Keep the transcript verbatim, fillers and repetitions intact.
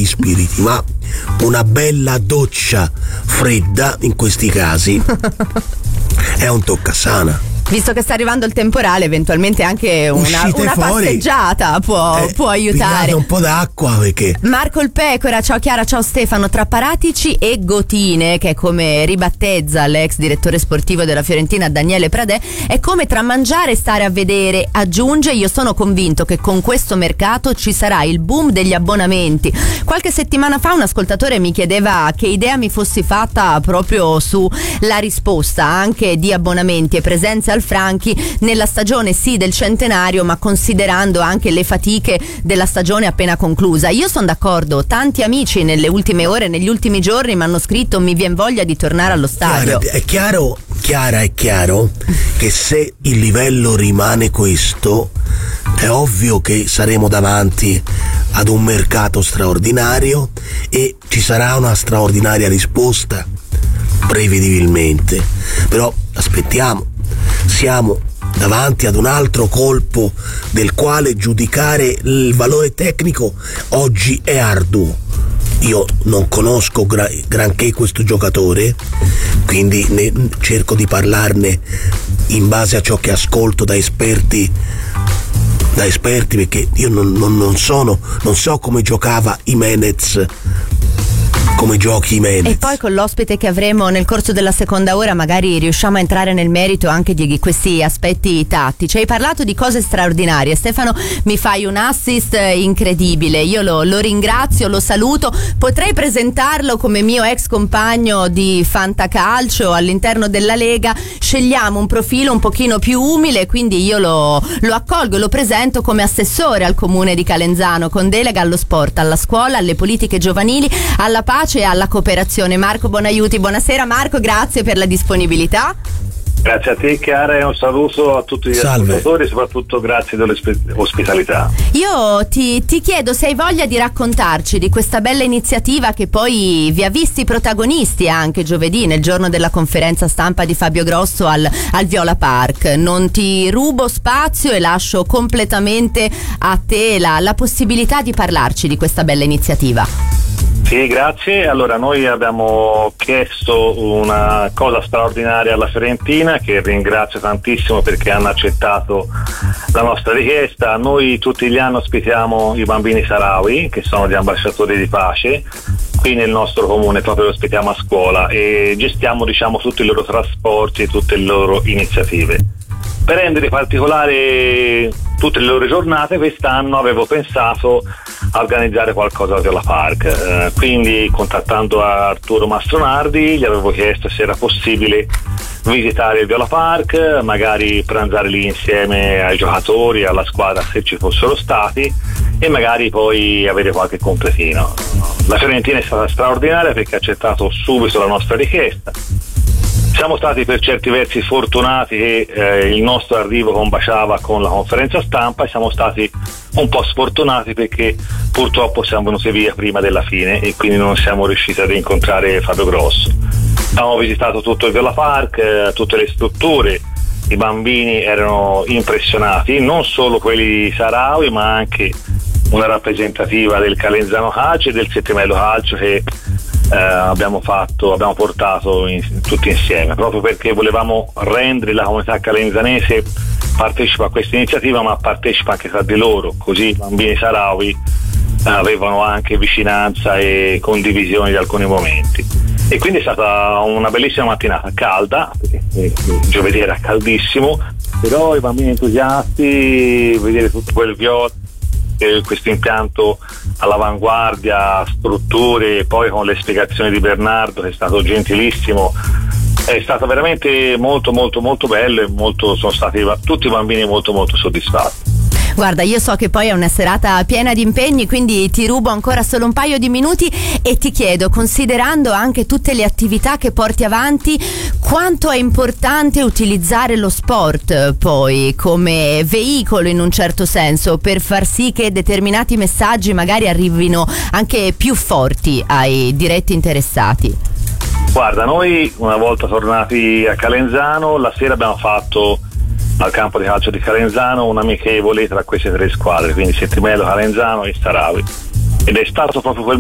alti spiriti, ma una bella doccia fredda in questi casi è un toccasana. Visto che sta arrivando il temporale, eventualmente anche una, una passeggiata può, eh, può aiutare. Un po' d'acqua perché. Marco il Pecora, ciao Chiara, ciao Stefano. Tra Paratici e Gotine, che è come ribattezza l'ex direttore sportivo della Fiorentina Daniele Pradè, è come tra mangiare e stare a vedere. Aggiunge: io sono convinto che con questo mercato ci sarà il boom degli abbonamenti. Qualche settimana fa un ascoltatore mi chiedeva che idea mi fossi fatta proprio sulla risposta anche di abbonamenti e presenze al Franchi nella stagione sì del centenario, ma considerando anche le fatiche della stagione appena conclusa. Io sono d'accordo, tanti amici nelle ultime ore, negli ultimi giorni mi hanno scritto: mi vien voglia di tornare allo stadio. Chiara, è chiaro, Chiara, è chiaro che se il livello rimane questo, è ovvio che saremo davanti ad un mercato straordinario e ci sarà una straordinaria risposta prevedibilmente. Però aspettiamo, siamo davanti ad un altro colpo del quale giudicare il valore tecnico oggi è arduo. Io non conosco gra- granché questo giocatore, quindi ne cerco di parlarne in base a ciò che ascolto da esperti da esperti perché io non, non, non sono non so come giocava Jimenez, come giochi Jimenez. E poi con l'ospite che avremo nel corso della seconda ora magari riusciamo a entrare nel merito anche di questi aspetti tattici. Hai parlato di cose straordinarie, Stefano, mi fai un assist incredibile, io lo, lo ringrazio, lo saluto, potrei presentarlo come mio ex compagno di Fantacalcio all'interno della Lega. Scegliamo un profilo un pochino più umile, quindi io lo, lo accolgo e lo presento come assessore al comune di Calenzano con delega allo sport, alla scuola, alle politiche giovanili, alla pace e alla cooperazione. Marco Bonaiuti, buonasera Marco, grazie per la disponibilità. Grazie a te Chiara e un saluto a tutti gli ascoltatori, soprattutto grazie dell'ospitalità. Io ti, ti chiedo se hai voglia di raccontarci di questa bella iniziativa che poi vi ha visti protagonisti anche giovedì nel giorno della conferenza stampa di Fabio Grosso al, al Viola Park. Non ti rubo spazio e lascio completamente a te la, la possibilità di parlarci di questa bella iniziativa. Sì, grazie. Allora, noi abbiamo chiesto una cosa straordinaria alla Fiorentina, che ringrazio tantissimo perché hanno accettato la nostra richiesta. Noi tutti gli anni ospitiamo i bambini saharawi, che sono gli ambasciatori di pace, qui nel nostro comune, proprio li ospitiamo a scuola e gestiamo, diciamo, tutti i loro trasporti e tutte le loro iniziative. Per rendere particolare tutte le loro giornate, quest'anno avevo pensato a organizzare qualcosa al Viola Park, eh, quindi contattando Arturo Mastronardi gli avevo chiesto se era possibile visitare il Viola Park, magari pranzare lì insieme ai giocatori, alla squadra se ci fossero stati e magari poi avere qualche completino. La Fiorentina è stata straordinaria perché ha accettato subito la nostra richiesta. Siamo stati per certi versi fortunati che eh, il nostro arrivo combaciava con la conferenza stampa e siamo stati un po' sfortunati perché purtroppo siamo venuti via prima della fine e quindi non siamo riusciti ad incontrare Fabio Grosso. Abbiamo visitato tutto il Viola Park, eh, tutte le strutture, i bambini erano impressionati, non solo quelli saharawi ma anche una rappresentativa del Calenzano Calcio e del Settimello Calcio che Eh, abbiamo fatto, abbiamo portato in, tutti insieme, proprio perché volevamo rendere la comunità calenzanese partecipa a questa iniziativa, ma partecipa anche tra di loro, così i bambini saharawi eh, avevano anche vicinanza e condivisione di alcuni momenti. E quindi è stata una bellissima mattinata, calda, perché giovedì era caldissimo, però i bambini entusiasti, vedere tutto quel viola, questo impianto all'avanguardia, strutture, poi con le spiegazioni di Bernardo che è stato gentilissimo, è stato veramente molto molto molto bello e molto, sono stati tutti i bambini molto molto soddisfatti. Guarda, io so che poi è una serata piena di impegni, quindi ti rubo ancora solo un paio di minuti e ti chiedo, considerando anche tutte le attività che porti avanti, quanto è importante utilizzare lo sport poi come veicolo in un certo senso per far sì che determinati messaggi magari arrivino anche più forti ai diretti interessati? Guarda, noi una volta tornati a Calenzano, la sera abbiamo fatto al campo di calcio di Calenzano un amichevole tra queste tre squadre, quindi Settimello, Calenzano e Saharawi, ed è stato proprio quel